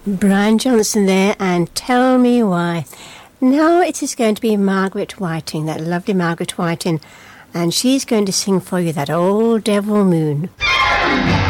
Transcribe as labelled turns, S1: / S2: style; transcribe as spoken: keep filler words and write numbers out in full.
S1: Brian Johnson there, and Tell Me Why. Now it is going to be Margaret Whiting, that lovely Margaret Whiting, and she's going to sing for you that Old Devil Moon.